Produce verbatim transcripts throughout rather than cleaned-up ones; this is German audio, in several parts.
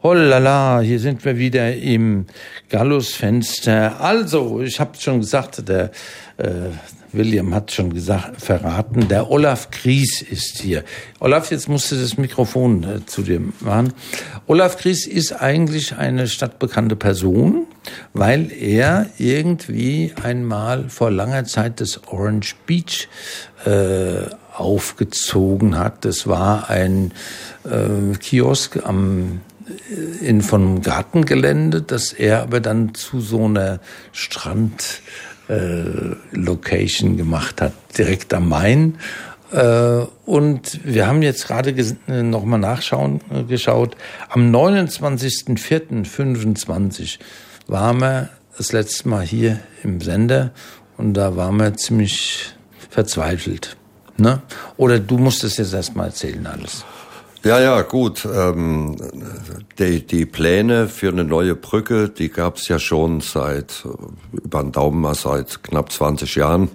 Hollala, hier sind wir wieder im Gallusfenster. Also, ich habe schon gesagt, der äh, William hat schon gesagt, verraten, der Olaf Gries ist hier. Olaf, jetzt musst du das Mikrofon äh, zu dir machen. Olaf Gries ist eigentlich eine stadtbekannte Person, weil er irgendwie einmal vor langer Zeit das Orange Beach äh, aufgezogen hat. Das war ein äh, Kiosk am in vom Gartengelände, das er aber dann zu so einer Strand äh, Location gemacht hat, direkt am Main. Äh, und wir haben jetzt gerade ges- noch mal nachschauen äh, geschaut. Am neunundzwanzigsten vierten fünfundzwanzig waren wir das letzte Mal hier im Sender und da waren wir ziemlich verzweifelt. Ne? Oder du musst es jetzt erst mal erzählen alles. Ja, ja, gut. Ähm, die, die Pläne für eine neue Brücke, die gab es ja schon seit, über den Daumen mal seit knapp zwanzig Jahren.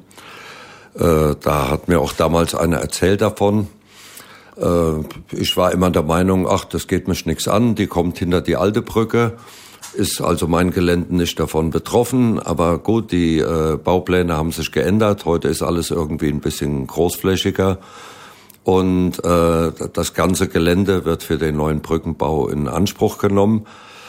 Äh, da hat mir auch damals einer erzählt davon. Äh, ich war immer der Meinung, ach, das geht mich nichts an, die kommt hinter die alte Brücke. Ist also mein Gelände nicht davon betroffen. Aber gut, die äh, Baupläne haben sich geändert. Heute ist alles irgendwie ein bisschen großflächiger. Und äh, das ganze Gelände wird für den neuen Brückenbau in Anspruch genommen.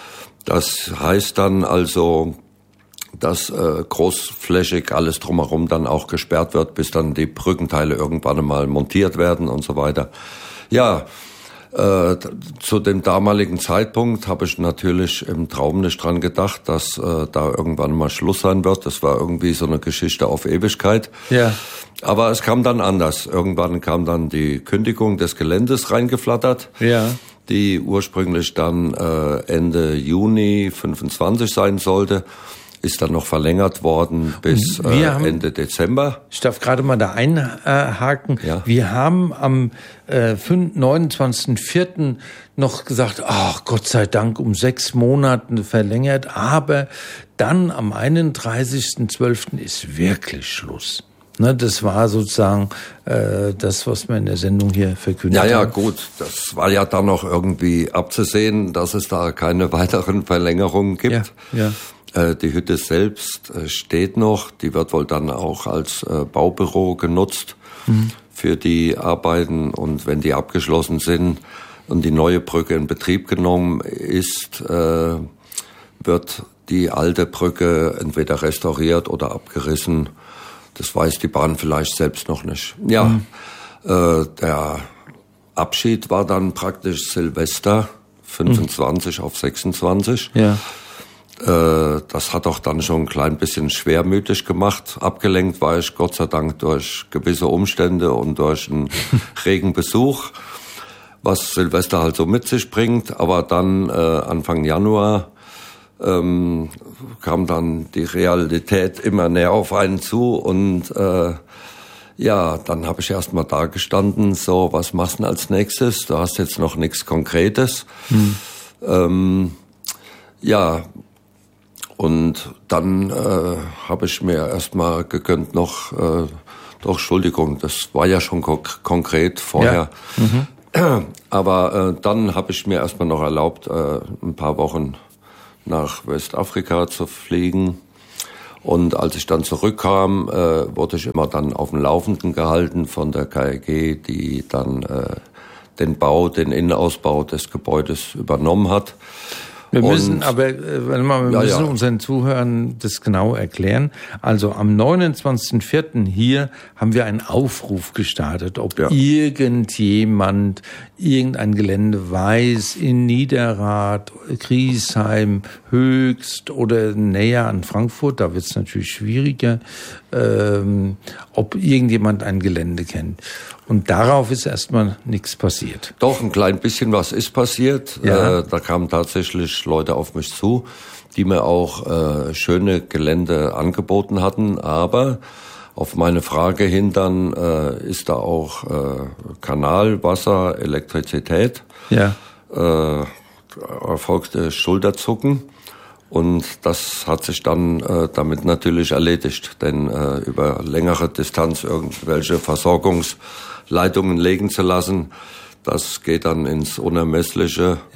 Das heißt dann also, dass äh, großflächig alles drumherum dann auch gesperrt wird, bis dann die Brückenteile irgendwann einmal montiert werden und so weiter. Ja, äh, zu dem damaligen Zeitpunkt habe ich natürlich im Traum nicht dran gedacht, dass äh, da irgendwann mal Schluss sein wird. Das war irgendwie so eine Geschichte auf Ewigkeit. Ja. Aber es kam dann anders. Irgendwann kam dann die Kündigung des Geländes reingeflattert, ja, die ursprünglich dann äh, Ende Juni fünfundzwanzig sein sollte. Ist dann noch verlängert worden bis äh, haben, Ende Dezember. Ich darf gerade mal da einhaken. Ja. Wir haben am äh, neunundzwanzigsten vierten noch gesagt, ach Gott sei Dank, um sechs Monate verlängert. Aber dann am einunddreißigsten zwölften ist wirklich Schluss. Ne, das war sozusagen äh, das, was wir in der Sendung hier verkündet haben. Ja, ja, gut. Das war ja dann noch irgendwie abzusehen, dass es da keine weiteren Verlängerungen gibt. Ja, ja. Äh, die Hütte selbst äh, steht noch. Die wird wohl dann auch als äh, Baubüro genutzt mhm. für die Arbeiten. Und wenn die abgeschlossen sind und die neue Brücke in Betrieb genommen ist, äh, wird die alte Brücke entweder restauriert oder abgerissen. Das weiß die Bahn vielleicht selbst noch nicht. Ja, mhm. äh, der Abschied war dann praktisch Silvester, fünfundzwanzig mhm. auf sechsundzwanzig. Ja. Äh, das hat auch dann schon ein klein bisschen schwermütig gemacht. Abgelenkt war ich Gott sei Dank durch gewisse Umstände und durch einen regen Besuch, was Silvester halt so mit sich bringt. Aber dann äh, Anfang Januar Ähm, kam dann die Realität immer näher auf einen zu und äh, ja, dann habe ich erst mal da gestanden, so, was machst du denn als nächstes? Du hast jetzt noch nichts Konkretes. Hm. Ähm, ja, und dann äh, habe ich mir erst mal gegönnt noch, äh, doch, Entschuldigung, das war ja schon ko- konkret vorher. Ja. Mhm. Aber äh, dann habe ich mir erst mal noch erlaubt, äh, ein paar Wochen nach Westafrika zu fliegen. Und als ich dann zurückkam, äh, wurde ich immer dann auf dem Laufenden gehalten von der K R G, die dann äh, den Bau, den Innenausbau des Gebäudes übernommen hat. Wir müssen und, aber, äh, wir müssen ja, ja. unseren Zuhörern das genau erklären. Also am neunundzwanzigsten vierten hier haben wir einen Aufruf gestartet, ob ja. irgendjemand irgendein Gelände weiß in Niederrad, Griesheim, Höchst oder näher an Frankfurt, da wird es natürlich schwieriger, ähm, ob irgendjemand ein Gelände kennt. Und darauf ist erstmal nichts passiert. Doch, ein klein bisschen was ist passiert. Ja. Äh, da kamen tatsächlich Leute auf mich zu, die mir auch äh, schöne Gelände angeboten hatten. Aber auf meine Frage hin dann, äh, ist da auch äh, Kanal, Wasser, Elektrizität? Ja. Äh, erfolgte Schulterzucken. Und das hat sich dann äh, damit natürlich erledigt. Denn äh, über längere Distanz irgendwelche Versorgungsleitungen legen zu lassen, das geht dann ins Unermessliche, ja.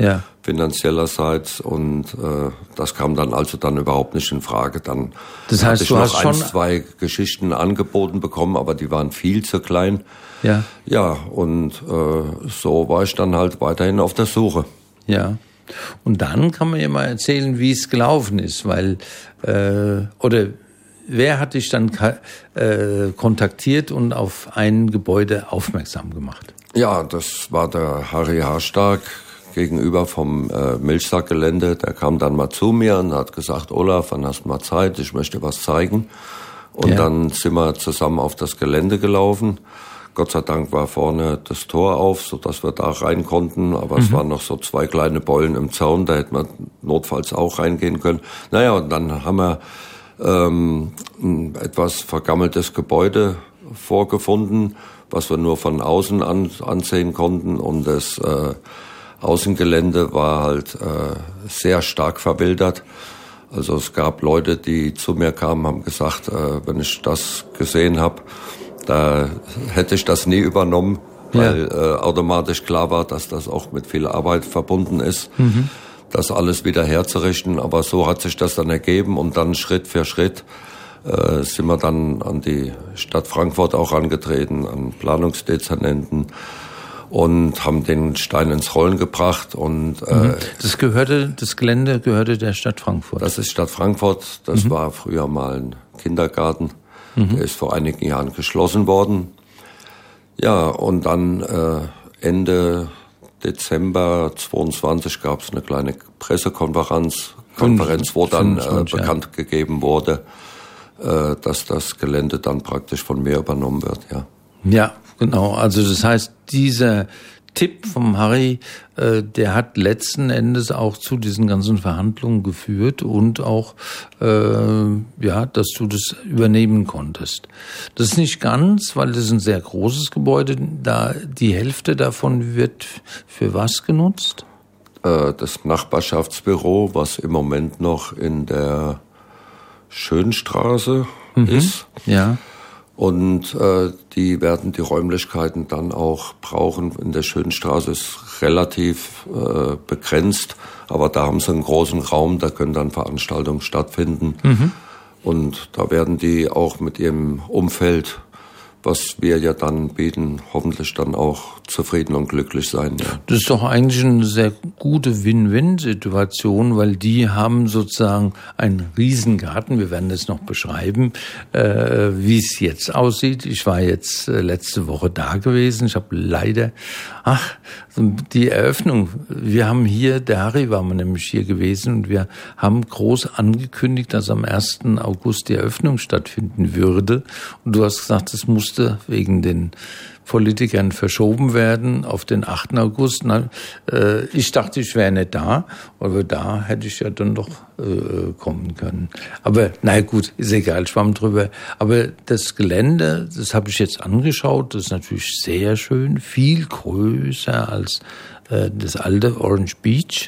finanziellerseits, und äh, das kam dann also dann überhaupt nicht in Frage. Dann das heißt, hatte ich du noch hast ein, schon zwei Geschichten angeboten bekommen, aber die waren viel zu klein. Ja. Ja, und äh, so war ich dann halt weiterhin auf der Suche. Ja. Und dann kann man ja mal erzählen, wie es gelaufen ist, weil äh, oder wer hat dich dann äh, kontaktiert und auf ein Gebäude aufmerksam gemacht? Ja, das war der Harry Harstark gegenüber vom äh, Milchsackgelände. Der kam dann mal zu mir und hat gesagt, Olaf, wann hast du mal Zeit? Ich möchte was zeigen. Und ja. Dann sind wir zusammen auf das Gelände gelaufen. Gott sei Dank war vorne das Tor auf, so dass wir da rein konnten. Aber mhm. es waren noch so zwei kleine Beulen im Zaun, da hätte man notfalls auch reingehen können. Naja, und dann haben wir ähm, ein etwas vergammeltes Gebäude vorgefunden, was wir nur von außen an, ansehen konnten. Und das äh, Außengelände war halt äh, sehr stark verwildert. Also es gab Leute, die zu mir kamen, haben gesagt, äh, wenn ich das gesehen habe, da hätte ich das nie übernommen, weil ja. äh, automatisch klar war, dass das auch mit viel Arbeit verbunden ist, mhm. das alles wieder herzurichten. Aber so hat sich das dann ergeben, und dann Schritt für Schritt äh, sind wir dann an die Stadt Frankfurt auch angetreten, an Planungsdezernenten, und haben den Stein ins Rollen gebracht. Und äh, das gehörte, das Gelände gehörte der Stadt Frankfurt. Das ist Stadt Frankfurt. Das mhm. war früher mal ein Kindergarten. Mhm. Der ist vor einigen Jahren geschlossen worden. Ja, und dann äh, Ende Dezember zweiundzwanzig gab es eine kleine Pressekonferenz, Konferenz, wo dann äh, bekannt ja. gegeben wurde, äh, dass das Gelände dann praktisch von mir übernommen wird. Ja. Ja, genau. Also das heißt, dieser Tipp vom Harry, äh, der hat letzten Endes auch zu diesen ganzen Verhandlungen geführt und auch, äh, ja, dass du das übernehmen konntest. Das ist nicht ganz, weil das ist ein sehr großes Gebäude. Da die Hälfte davon wird für was genutzt? Äh, das Nachbarschaftsbüro, was im Moment noch in der Schönstraße mhm. ist. Ja. Und äh, die werden die Räumlichkeiten dann auch brauchen. In der Schönstraße ist relativ äh, begrenzt, aber da haben sie einen großen Raum, da können dann Veranstaltungen stattfinden. Mhm. Und da werden die auch mit ihrem Umfeld, was wir ja dann bieten, hoffentlich dann auch zufrieden und glücklich sein. Ja. Das ist doch eigentlich eine sehr gute Win-Win-Situation, weil die haben sozusagen einen Riesengarten. Wir werden das noch beschreiben, äh, wie es jetzt aussieht. Ich war jetzt äh, letzte Woche da gewesen. Ich habe leider, ach, die Eröffnung. Wir haben hier, der Harry war nämlich hier gewesen, und wir haben groß angekündigt, dass am ersten August die Eröffnung stattfinden würde. Und du hast gesagt, es musste wegen den Politikern verschoben werden auf den achten August. Na, äh, ich dachte, ich wäre nicht da, aber da hätte ich ja dann doch äh, kommen können. Aber na gut, ist egal, schwamm drüber. Aber das Gelände, das habe ich jetzt angeschaut, das ist natürlich sehr schön, viel größer als äh, das alte Orange Beach.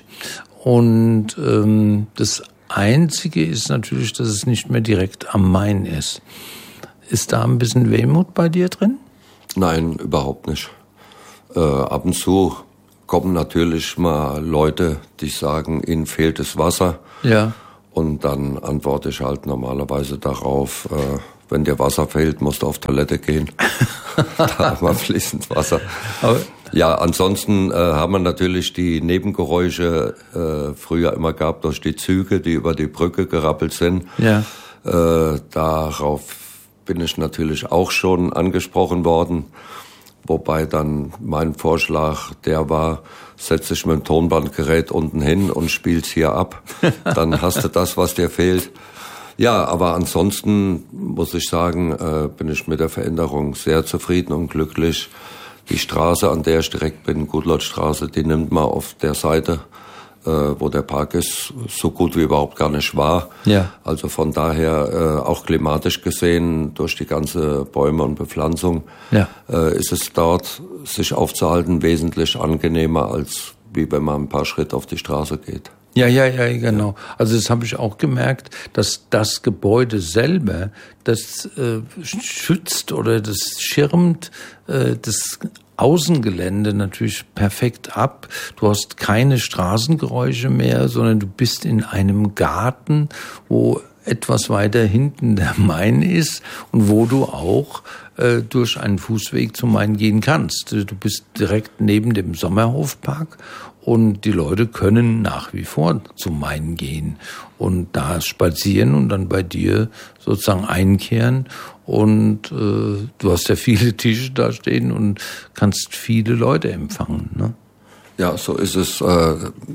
Und ähm, das Einzige ist natürlich, dass es nicht mehr direkt am Main ist. Ist da ein bisschen Wehmut bei dir drin? Nein, überhaupt nicht. Äh, ab und zu kommen natürlich mal Leute, die sagen, ihnen fehlt das Wasser. Ja. Und dann antworte ich halt normalerweise darauf, äh, wenn dir Wasser fehlt, musst du auf Toilette gehen. Da haben wir fließend Wasser. Aber ja, ansonsten äh, haben wir natürlich die Nebengeräusche äh, früher immer gehabt durch die Züge, die über die Brücke gerappelt sind. Ja. Äh, darauf bin ich natürlich auch schon angesprochen worden, wobei dann mein Vorschlag der war, setz dich mit dem Tonbandgerät unten hin und spiel's hier ab, dann hast du das, was dir fehlt. Ja, aber ansonsten muss ich sagen, äh, bin ich mit der Veränderung sehr zufrieden und glücklich. Die Straße, an der ich direkt bin, Gutleutstraße, die nimmt man auf der Seite, wo der Park ist, so gut wie überhaupt gar nicht war. Ja. Also von daher, äh, auch klimatisch gesehen, durch die ganze Bäume und Bepflanzung, ja. äh, ist es dort, sich aufzuhalten, wesentlich angenehmer, als wie wenn man ein paar Schritte auf die Straße geht. Ja, ja, ja, genau. Also das habe ich auch gemerkt, dass das Gebäude selber, das äh, schützt oder das schirmt äh, das Außengelände natürlich perfekt ab. Du hast keine Straßengeräusche mehr, sondern du bist in einem Garten, wo etwas weiter hinten der Main ist und wo du auch äh, durch einen Fußweg zum Main gehen kannst. Du bist direkt neben dem Sommerhofpark und die Leute können nach wie vor zum Main gehen und da spazieren und dann bei dir sozusagen einkehren. Und äh, du hast ja viele Tische da stehen und kannst viele Leute empfangen, ne? Ja, so ist es. Äh,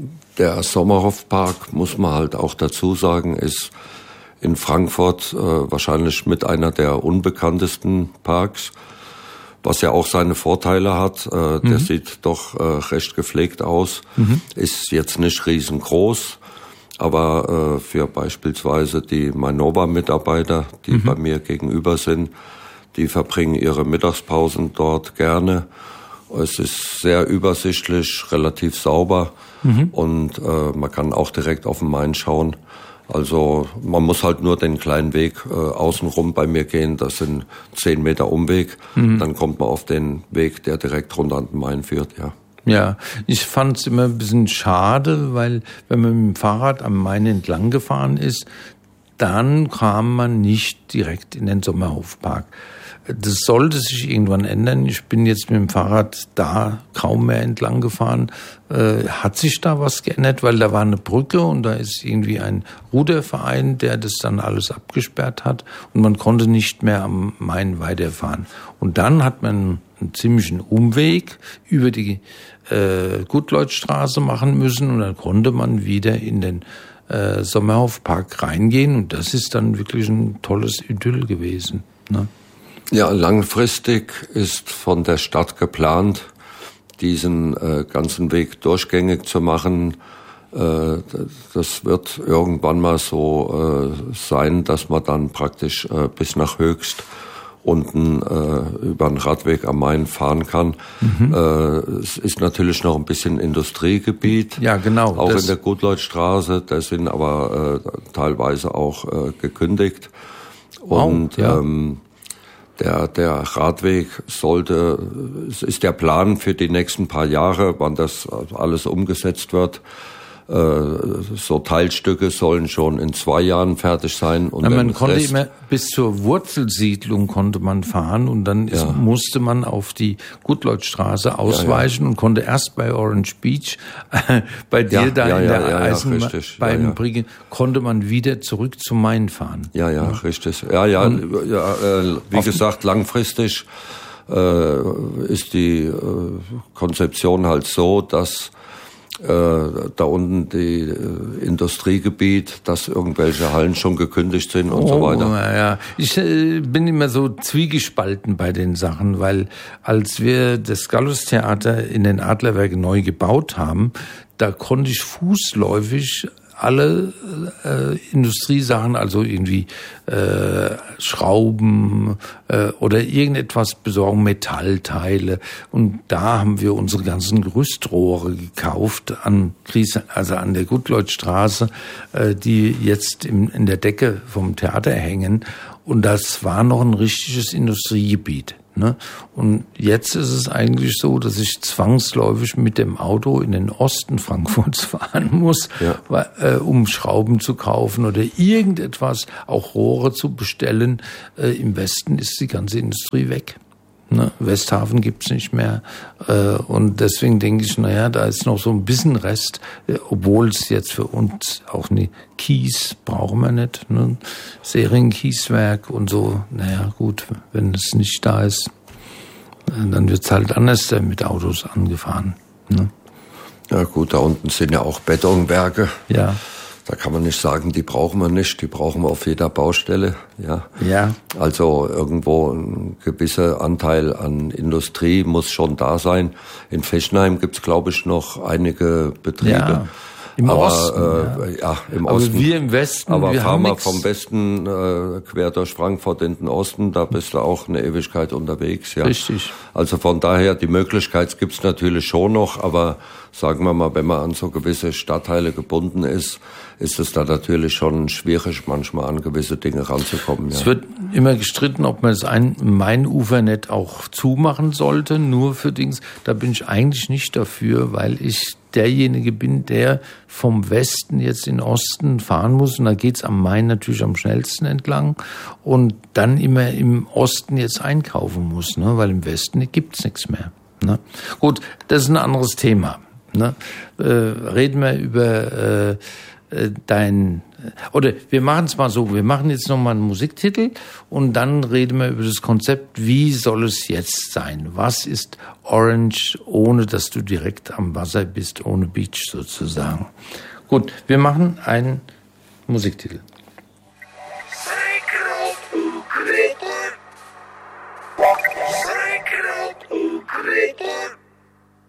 der Sommerhofpark, muss man halt auch dazu sagen, ist in Frankfurt äh, wahrscheinlich mit einer der unbekanntesten Parks, was ja auch seine Vorteile hat. Äh, mhm. Der sieht doch äh, recht gepflegt aus, mhm. ist jetzt nicht riesengroß, aber äh, für beispielsweise die Mainova-Mitarbeiter, die mhm. bei mir gegenüber sind, die verbringen ihre Mittagspausen dort gerne. Es ist sehr übersichtlich, relativ sauber mhm. und äh, man kann auch direkt auf den Main schauen. Also man muss halt nur den kleinen Weg äh, außenrum bei mir gehen, das sind zehn Meter Umweg, mhm. dann kommt man auf den Weg, der direkt runter an den Main führt, ja. Ja, ich fand es immer ein bisschen schade, weil wenn man mit dem Fahrrad am Main entlang gefahren ist, dann kam man nicht direkt in den Sommerhofpark. Das sollte sich irgendwann ändern. Ich bin jetzt mit dem Fahrrad da kaum mehr entlang gefahren. Äh, hat sich da was geändert? Weil da war eine Brücke und da ist irgendwie ein Ruderverein, der das dann alles abgesperrt hat und man konnte nicht mehr am Main weiterfahren. Und dann hat man einen ziemlichen Umweg über die äh, Gutleutstraße machen müssen und dann konnte man wieder in den äh, Sommerhofpark reingehen und das ist dann wirklich ein tolles Idyll gewesen, ne? Ja, langfristig ist von der Stadt geplant, diesen äh, ganzen Weg durchgängig zu machen. Äh, das wird irgendwann mal so äh, sein, dass man dann praktisch äh, bis nach Höchst unten äh, über den Radweg am Main fahren kann. Mhm. Äh, es ist natürlich noch ein bisschen Industriegebiet. Ja, genau. Auch in der Gutleutstraße. Da sind aber äh, teilweise auch äh, gekündigt. Und wow, ja. ähm, Der, der Radweg sollte, es ist der Plan für die nächsten paar Jahre, wann das alles umgesetzt wird. So Teilstücke sollen schon in zwei Jahren fertig sein. Und ja, man konnte Rest, immer bis zur Wurzelsiedlung konnte man fahren und dann ist, ja. musste man auf die Gutleutstraße ausweichen ja, ja. und konnte erst bei Orange Beach, äh, bei dir ja, da ja, in ja, der ja, Eisen, ja, richtig, beim ja, ja. Briggen, konnte man wieder zurück zum Main fahren. Ja, ja, ja. richtig. Ja, ja, und, ja äh, wie gesagt, langfristig äh, ist die äh, Konzeption halt so, dass Äh, da unten die äh, Industriegebiet, dass irgendwelche Hallen schon gekündigt sind und oh, so weiter. Ja, ich äh, bin immer so zwiegespalten bei den Sachen, weil als wir das Gallus-Theater in den Adlerwerken neu gebaut haben, da konnte ich fußläufig alle äh, Industriesachen, also irgendwie äh, Schrauben äh, oder irgendetwas besorgen, Metallteile. Und da haben wir unsere ganzen Gerüstrohre gekauft an Gries, also an der Gutleutstraße, äh, die jetzt im, in der Decke vom Theater hängen. Und das war noch ein richtiges Industriegebiet. Ne? Und jetzt ist es eigentlich so, dass ich zwangsläufig mit dem Auto in den Osten Frankfurts fahren muss, ja. weil, äh, um Schrauben zu kaufen oder irgendetwas, auch Rohre zu bestellen. Äh, im Westen ist die ganze Industrie weg. Ne? Westhafen gibt's nicht mehr. Äh, und deswegen denke ich, naja, da ist noch so ein bisschen Rest, äh, obwohl es jetzt für uns auch eine Kies brauchen wir nicht. Ne? Sering-Kieswerk und so. Naja, gut, wenn es nicht da ist, äh, dann wird's halt anders mit Autos angefahren. Ne? Ja gut, da unten sind ja auch Betonwerke. Ja. Da kann man nicht sagen, die brauchen wir nicht, die brauchen wir auf jeder Baustelle. Ja. Ja. Also irgendwo ein gewisser Anteil an Industrie muss schon da sein. In Fechenheim gibt's, glaube ich, noch einige Betriebe. Ja. Im aber, Osten, äh, ja. ja, im aber Osten. wir im Westen, aber wir fahr haben mal nix. vom Westen äh, quer durch Frankfurt in den Osten, da bist du auch eine Ewigkeit unterwegs. Ja. Richtig. Also von daher, die Möglichkeit gibt's natürlich schon noch, aber sagen wir mal, wenn man an so gewisse Stadtteile gebunden ist, ist es da natürlich schon schwierig, manchmal an gewisse Dinge ranzukommen. Ja. Es wird immer gestritten, ob man das ein Main-Ufernet auch zumachen sollte, nur für Dings. Da bin ich eigentlich nicht dafür, weil ich derjenige bin, der vom Westen jetzt in den Osten fahren muss. Und da geht's am Main natürlich am schnellsten entlang. Und dann immer im Osten jetzt einkaufen muss, ne? Weil im Westen gibt's nichts mehr. Ne? Gut, das ist ein anderes Thema. Ne? Äh, reden wir über äh, dein, oder wir machen es mal so, wir machen jetzt nochmal einen Musiktitel und dann reden wir über das Konzept, wie soll es jetzt sein? Was ist Orange, ohne dass du direkt am Wasser bist, ohne Beach sozusagen? Gut, wir machen einen Musiktitel.